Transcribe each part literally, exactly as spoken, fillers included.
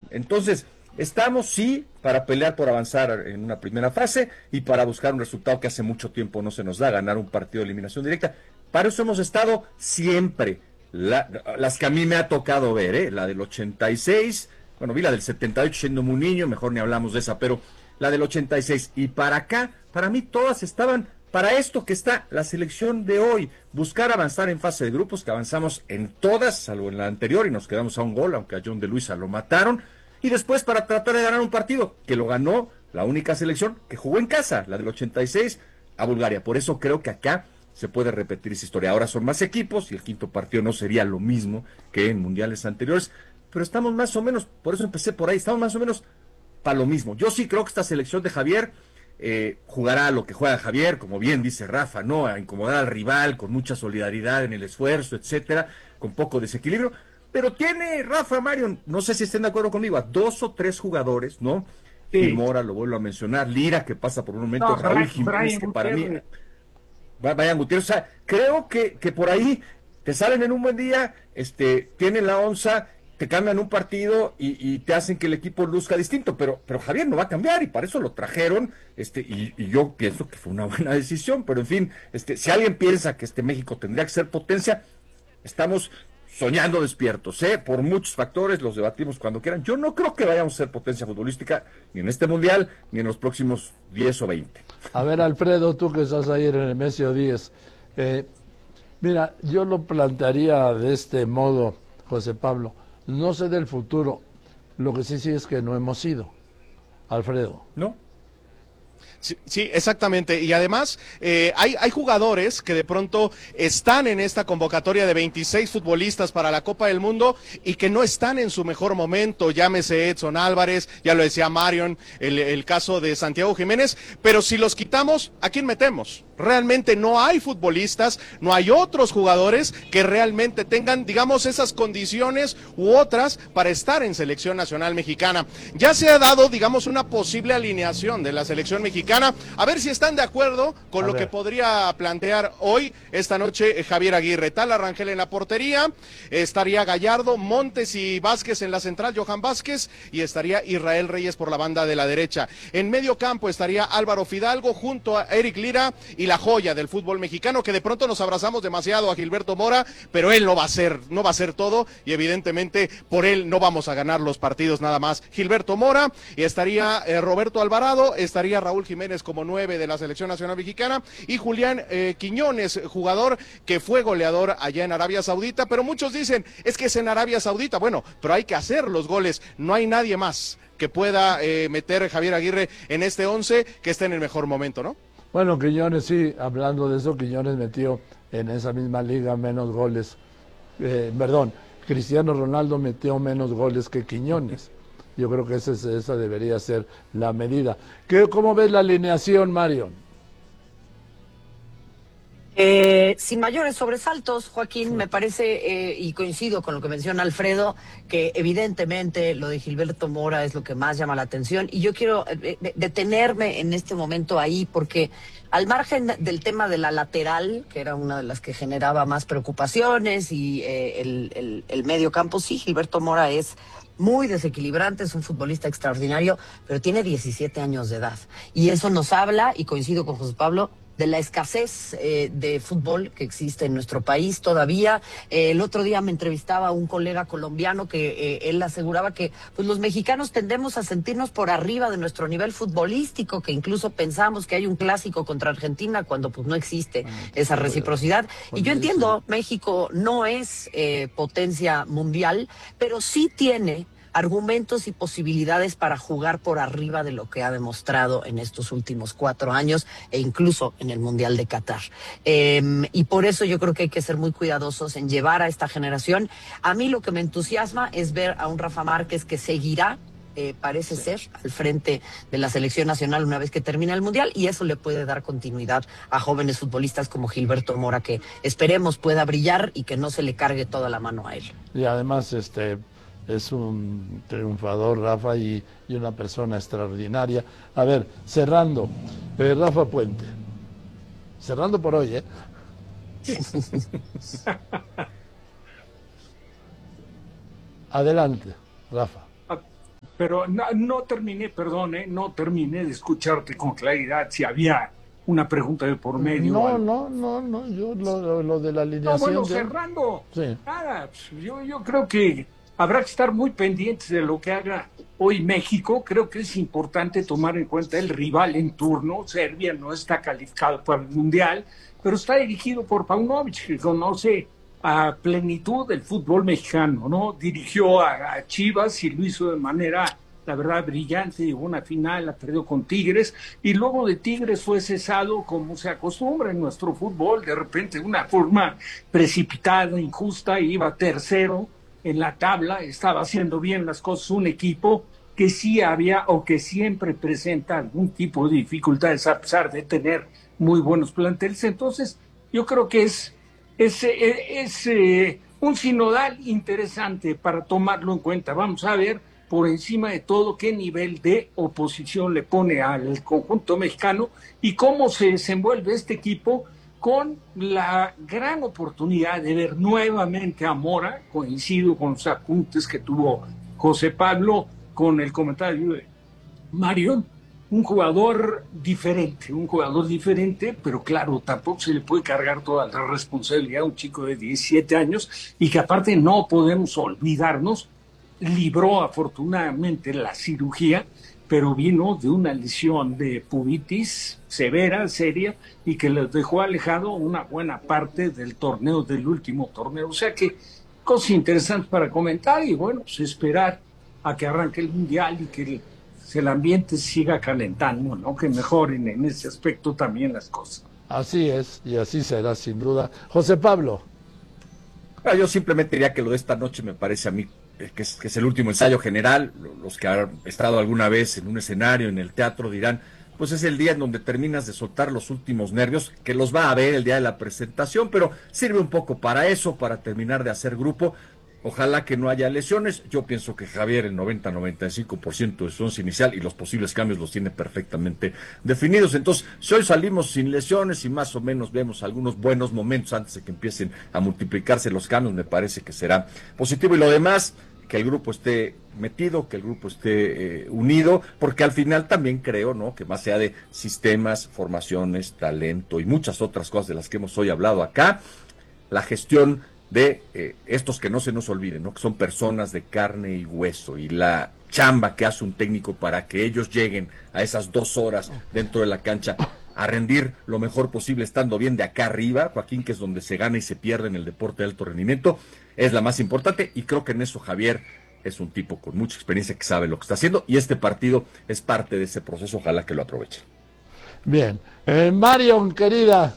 Entonces, estamos sí para pelear por avanzar en una primera fase y para buscar un resultado que hace mucho tiempo no se nos da, ganar un partido de eliminación directa. Para eso hemos estado siempre. La- las que a mí me ha tocado ver, ¿eh? La del ochenta y seis, bueno, vi la del setenta y ocho siendo muy niño, mejor ni hablamos de esa, pero la del ochenta y seis y para acá, para mí todas estaban para esto que está la selección de hoy, buscar avanzar en fase de grupos, que avanzamos en todas, salvo en la anterior, y nos quedamos a un gol, aunque a John de Luisa lo mataron, y después para tratar de ganar un partido, que lo ganó la única selección que jugó en casa, la del ochenta y seis, a Bulgaria. Por eso creo que acá se puede repetir esa historia. Ahora son más equipos y el quinto partido no sería lo mismo que en mundiales anteriores, pero estamos más o menos, por eso empecé por ahí, estamos más o menos para lo mismo. Yo sí creo que esta selección de Javier eh, jugará a lo que juega Javier, como bien dice Rafa, ¿no? A incomodar al rival con mucha solidaridad en el esfuerzo, etcétera, con poco desequilibrio. Pero tiene Rafa, Mario, no sé si estén de acuerdo conmigo, a dos o tres jugadores, ¿no? Gil Sí. Mora, lo vuelvo a mencionar, Lira, que pasa por un momento, No, Raúl Brian, Jiménez, Brian que para mí, Gutiérrez. vayan Gutiérrez, o sea, creo que, que por ahí te salen en un buen día, este, tienen la onza, te cambian un partido y, y te hacen que el equipo luzca distinto, pero, pero Javier no va a cambiar y para eso lo trajeron, este, y, y yo pienso que fue una buena decisión, pero en fin, este, si alguien piensa que este México tendría que ser potencia, estamos soñando despiertos, ¿eh? Por muchos factores, los debatimos cuando quieran. Yo no creo que vayamos a ser potencia futbolística ni en este mundial, ni en los próximos diez o veinte. A ver, Alfredo, tú que estás ahí en el Nemesio diez, eh, mira, yo lo plantearía de este modo, José Pablo. No sé del futuro, lo que sí sí es que no hemos ido, Alfredo. ¿No? Sí, sí, exactamente. Y además, eh, hay, hay jugadores que de pronto están en esta convocatoria de veintiséis futbolistas para la Copa del Mundo y que no están en su mejor momento. Llámese Edson Álvarez, ya lo decía Marion, el, el caso de Santiago Jiménez. Pero si los quitamos, ¿a quién metemos? Realmente no hay futbolistas, no hay otros jugadores que realmente tengan, digamos, esas condiciones u otras para estar en selección nacional mexicana. Ya se ha dado, digamos, una posible alineación de la selección mexicana. A ver si están de acuerdo con A lo ver. que podría plantear hoy, esta noche, Javier Aguirre. Tal Rangel en la portería, estaría Gallardo, Montes y Vázquez en la central, Johan Vázquez, y estaría Israel Reyes por la banda de la derecha. En medio campo estaría Álvaro Fidalgo junto a Eric Lira y la joya del fútbol mexicano, que de pronto nos abrazamos demasiado a Gilberto Mora, pero él no va a ser, no va a ser todo, y evidentemente por él no vamos a ganar los partidos nada más. Gilberto Mora, y estaría eh, Roberto Alvarado, estaría Raúl Jiménez como nueve de la selección nacional mexicana, y Julián eh, Quiñones, jugador que fue goleador allá en Arabia Saudita, pero muchos dicen, es que es en Arabia Saudita, bueno, pero hay que hacer los goles, no hay nadie más que pueda eh, meter Javier Aguirre en este once que esté en el mejor momento, ¿no? Bueno, Quiñones, sí, hablando de eso, Quiñones metió en esa misma liga menos goles. Eh, perdón, Cristiano Ronaldo metió menos goles que Quiñones. Yo creo que esa, es- esa debería ser la medida. ¿Qué, ¿Cómo ves la alineación, Mario? Eh, sin mayores sobresaltos, Joaquín, me parece, eh, y coincido con lo que menciona Alfredo, que evidentemente lo de Gilberto Mora es lo que más llama la atención, y yo quiero eh, de- detenerme en este momento ahí, porque al margen del tema de la lateral, que era una de las que generaba más preocupaciones, y eh, el, el, el medio campo, sí, Gilberto Mora es muy desequilibrante, es un futbolista extraordinario, pero tiene diecisiete años de edad. Y eso nos habla, y coincido con José Pablo, de la escasez eh, de fútbol que existe en nuestro país todavía. Eh, el otro día me entrevistaba un colega colombiano que eh, él aseguraba que pues los mexicanos tendemos a sentirnos por arriba de nuestro nivel futbolístico, que incluso pensamos que hay un clásico contra Argentina cuando pues no existe esa reciprocidad. Y yo entiendo, México no es eh, potencia mundial, pero sí tiene argumentos y posibilidades para jugar por arriba de lo que ha demostrado en estos últimos cuatro años e incluso en el Mundial de Qatar. Eh, y por eso yo creo que hay que ser muy cuidadosos en llevar a esta generación. A mí lo que me entusiasma es ver a un Rafa Márquez que seguirá, eh, parece sí. ser, al frente de la selección nacional una vez que termine el Mundial, y eso le puede dar continuidad a jóvenes futbolistas como Gilberto Mora, que esperemos pueda brillar y que no se le cargue toda la mano a él. Y además, este... es un triunfador, Rafa, y, y una persona extraordinaria. A ver, cerrando, eh, Rafa Puente. Cerrando por hoy, ¿eh? Adelante, Rafa. pero no, no terminé, perdón, ¿eh? no terminé de escucharte con claridad si había una pregunta de por medio. No, no, no, no, yo lo, lo, lo de la alineación. No, bueno, de... cerrando, sí. nada, pues, yo, yo creo que habrá que estar muy pendientes de lo que haga hoy México. Creo que es importante tomar en cuenta el rival en turno. Serbia no está calificado para el Mundial, pero está dirigido por Paunovic, que conoce a plenitud el fútbol mexicano, ¿no? Dirigió a, a Chivas y lo hizo de manera, la verdad, brillante. Llegó a una final, la perdió con Tigres, y luego de Tigres fue cesado, como se acostumbra en nuestro fútbol, de repente de una forma precipitada, injusta, iba tercero en la tabla, estaba haciendo bien las cosas un equipo que sí había o que siempre presenta algún tipo de dificultades a pesar de tener muy buenos planteles. Entonces yo creo que es, es, es, es eh, un sinodal interesante para tomarlo en cuenta. Vamos a ver por encima de todo qué nivel de oposición le pone al conjunto mexicano y cómo se desenvuelve este equipo, con la gran oportunidad de ver nuevamente a Mora. Coincido con los apuntes que tuvo José Pablo, con el comentario de Marion, un jugador diferente, un jugador diferente, pero claro, tampoco se le puede cargar toda la responsabilidad a un chico de diecisiete años, y que aparte no podemos olvidarnos, libró afortunadamente la cirugía, pero vino de una lesión de pubitis severa, seria, y que les dejó alejado una buena parte del torneo, del último torneo. O sea que cosas interesantes para comentar, y bueno, pues esperar a que arranque el Mundial y que el, el ambiente siga calentando, ¿no? Que mejoren en ese aspecto también las cosas. Así es, y así será sin duda. José Pablo. Yo simplemente diría que lo de esta noche me parece a mí que es, que es el último ensayo general. Los que han estado alguna vez en un escenario, en el teatro, dirán, pues es el día en donde terminas de soltar los últimos nervios, que los va a haber el día de la presentación, pero sirve un poco para eso, para terminar de hacer grupo. Ojalá que no haya lesiones. Yo pienso que Javier, el noventa a noventa y cinco por ciento de su once inicial y los posibles cambios los tiene perfectamente definidos. Entonces, si hoy salimos sin lesiones y más o menos vemos algunos buenos momentos antes de que empiecen a multiplicarse los cambios, me parece que será positivo. Y lo demás, que el grupo esté metido, que el grupo esté eh, unido, porque al final también creo, ¿no?, que más allá de sistemas, formaciones, talento y muchas otras cosas de las que hemos hoy hablado acá, la gestión de eh, estos que no se nos olviden, ¿no?, que son personas de carne y hueso, y la chamba que hace un técnico para que ellos lleguen a esas dos horas dentro de la cancha a rendir lo mejor posible, estando bien de acá arriba, Joaquín, que es donde se gana y se pierde en el deporte de alto rendimiento, es la más importante, y creo que en eso Javier es un tipo con mucha experiencia que sabe lo que está haciendo, y este partido es parte de ese proceso, ojalá que lo aproveche. Bien, eh, Marion, querida.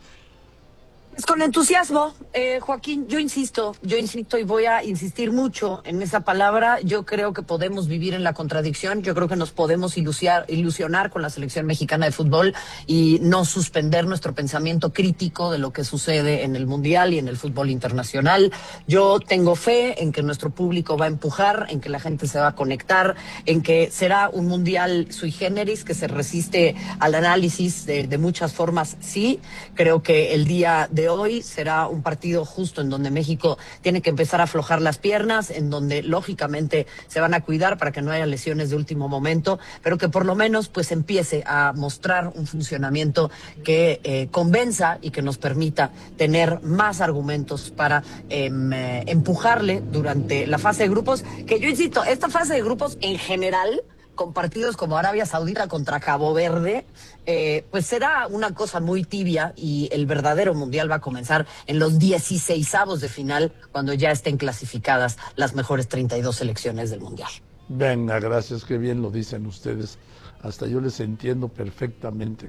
Pues con entusiasmo, eh, Joaquín, yo insisto, yo insisto y voy a insistir mucho en esa palabra. Yo creo que podemos vivir en la contradicción, yo creo que nos podemos ilusiar, ilusionar con la selección mexicana de fútbol y no suspender nuestro pensamiento crítico de lo que sucede en el Mundial y en el fútbol internacional. Yo tengo fe en que nuestro público va a empujar, en que la gente se va a conectar, en que será un Mundial sui generis que se resiste al análisis de, de muchas formas, sí. Creo que el día de hoy será un partido justo en donde México tiene que empezar a aflojar las piernas, en donde lógicamente se van a cuidar para que no haya lesiones de último momento, pero que por lo menos pues empiece a mostrar un funcionamiento que eh, convenza y que nos permita tener más argumentos para eh, empujarle durante la fase de grupos, que yo insisto, esta fase de grupos en general, con partidos como Arabia Saudita contra Cabo Verde, eh, pues será una cosa muy tibia, y el verdadero Mundial va a comenzar en los dieciseisavos de final, cuando ya estén clasificadas las mejores treinta y dos selecciones del Mundial. Venga, gracias, qué bien lo dicen ustedes. Hasta yo les entiendo perfectamente.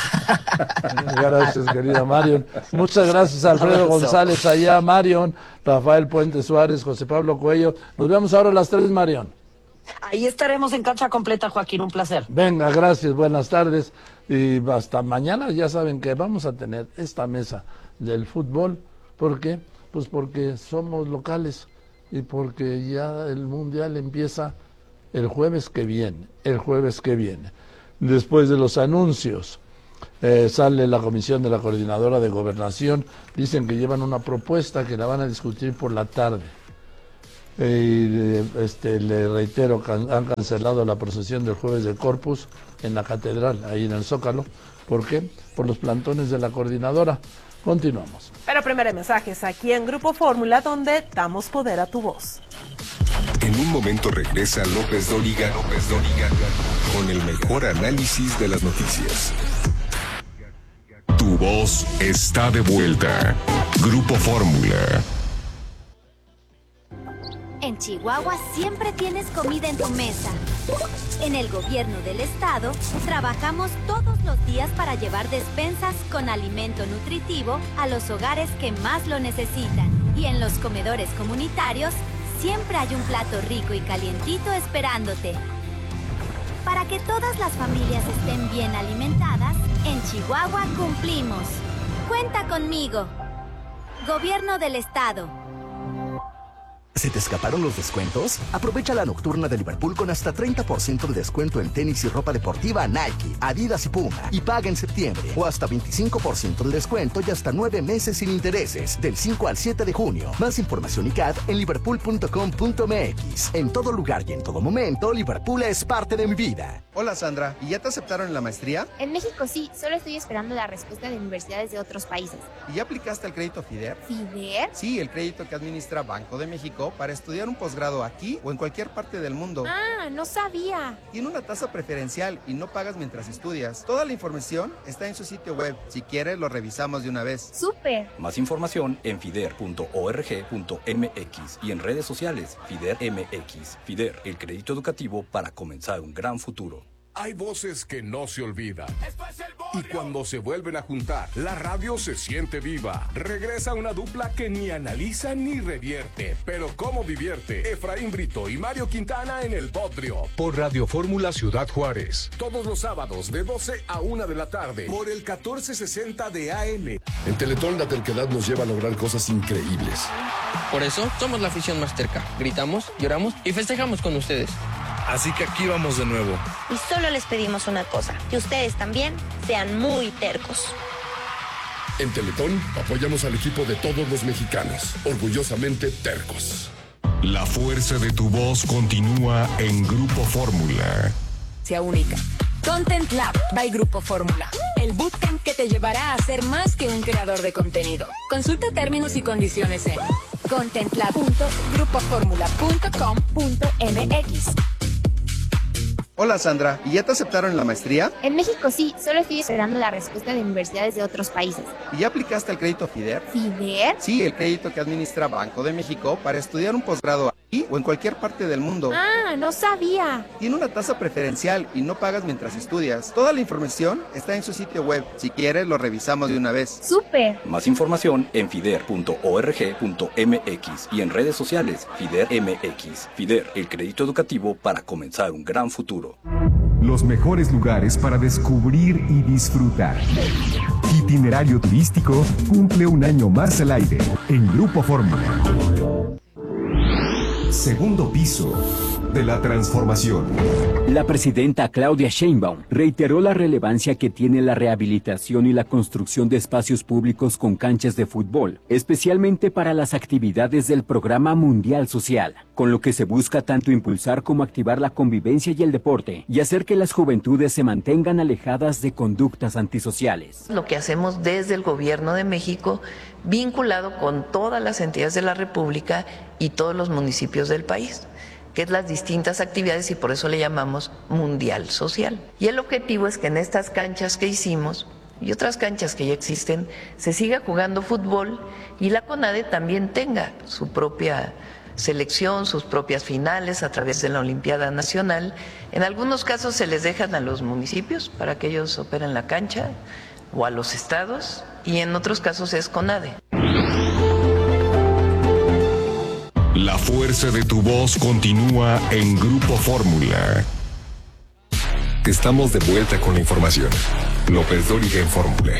Gracias, querida Marion. Muchas gracias a Alfredo González allá, Marion, Rafael Puente Suárez, José Pablo Cuello. Nos vemos ahora a las tres, Marion. Ahí estaremos en cancha completa, Joaquín, un placer. Venga, gracias, buenas tardes, y hasta mañana. Ya saben que vamos a tener esta mesa del fútbol. ¿Por qué? Pues porque somos locales y porque ya el Mundial empieza el jueves que viene, el jueves que viene. Después de los anuncios, eh, sale la comisión de la Coordinadora de Gobernación, dicen que llevan una propuesta que la van a discutir por la tarde. Eh, y este, le reitero, can, han cancelado la procesión del jueves de Corpus en la catedral, ahí en el Zócalo. ¿Por qué? Por los plantones de la coordinadora. Continuamos. Pero primero hay mensajes aquí en Grupo Fórmula, donde damos poder a tu voz. En un momento regresa López Dóriga, López Dóriga, con el mejor análisis de las noticias. Tu voz está de vuelta. Grupo Fórmula. En Chihuahua siempre tienes comida en tu mesa. En el gobierno del estado, trabajamos todos los días para llevar despensas con alimento nutritivo a los hogares que más lo necesitan. Y en los comedores comunitarios, siempre hay un plato rico y calientito esperándote. Para que todas las familias estén bien alimentadas, en Chihuahua cumplimos. Cuenta conmigo. Gobierno del estado. ¿Se te escaparon los descuentos? Aprovecha la nocturna de Liverpool con hasta treinta por ciento de descuento en tenis y ropa deportiva Nike, Adidas y Puma. Y paga en septiembre. O hasta veinticinco por ciento de descuento y hasta nueve meses sin intereses. Del cinco al siete de junio. Más información y C A D en liverpool punto com punto m x. En todo lugar y en todo momento, Liverpool es parte de mi vida. Hola Sandra, ¿y ya te aceptaron en la maestría? En México sí, solo estoy esperando la respuesta de universidades de otros países. ¿Y ya aplicaste al crédito FIDER? ¿FIDER? Sí, el crédito que administra Banco de México para estudiar un posgrado aquí o en cualquier parte del mundo. Ah, no sabía. Tiene una tasa preferencial y no pagas mientras estudias. Toda la información está en su sitio web. Si quieres, lo revisamos de una vez. ¡Súper! Más información en fider punto org punto m x y en redes sociales FIDER M X. FIDER, el crédito educativo para comenzar un gran futuro. Hay voces que no se olvidan. Y cuando se vuelven a juntar, la radio se siente viva. Regresa una dupla que ni analiza ni revierte, pero cómo divierte. Efraín Brito y Mario Quintana en El Bodrio. Por Radio Fórmula Ciudad Juárez. Todos los sábados de doce a una de la tarde. Por el catorce sesenta de A M. En Teletón la terquedad nos lleva a lograr cosas increíbles. Por eso somos la afición más terca. Gritamos, lloramos y festejamos con ustedes. Así que aquí vamos de nuevo. Y solo les pedimos una cosa, que ustedes también sean muy tercos. En Teletón apoyamos al equipo de todos los mexicanos, orgullosamente tercos. La fuerza de tu voz continúa en Grupo Fórmula. Sea única. Content Lab by Grupo Fórmula. El bootcamp que te llevará a ser más que un creador de contenido. Consulta términos y condiciones en contentlab punto grupo fórmula punto com punto m x. Hola Sandra, ¿y ya te aceptaron en la maestría? En México sí, solo estoy esperando la respuesta de universidades de otros países. ¿Y ya aplicaste al crédito FIDER? ¿FIDER? Sí, el crédito que administra Banco de México para estudiar un posgrado aquí o en cualquier parte del mundo. Ah, no sabía. Tiene una tasa preferencial y no pagas mientras estudias. Toda la información está en su sitio web. Si quieres, lo revisamos de una vez. ¡Súper! Más información en fider punto org punto m x y en redes sociales FIDER M X. FIDER, el crédito educativo para comenzar un gran futuro. Los mejores lugares para descubrir y disfrutar. Itinerario turístico cumple un año más al aire en Grupo Fórmula. Segundo piso de la transformación. La presidenta Claudia Sheinbaum reiteró la relevancia que tiene la rehabilitación y la construcción de espacios públicos con canchas de fútbol, especialmente para las actividades del Programa Mundial Social, con lo que se busca tanto impulsar como activar la convivencia y el deporte, y hacer que las juventudes se mantengan alejadas de conductas antisociales. Lo que hacemos desde el Gobierno de México, vinculado con todas las entidades de la República y todos los municipios del país, que es las distintas actividades y por eso le llamamos Mundial Social. Y el objetivo es que en estas canchas que hicimos y otras canchas que ya existen, se siga jugando fútbol y la CONADE también tenga su propia selección, sus propias finales a través de la Olimpiada Nacional. En algunos casos se les dejan a los municipios para que ellos operen la cancha o a los estados y en otros casos es CONADE. La fuerza de tu voz continúa en Grupo Fórmula. Estamos de vuelta con la información. López Dóriga en Fórmula.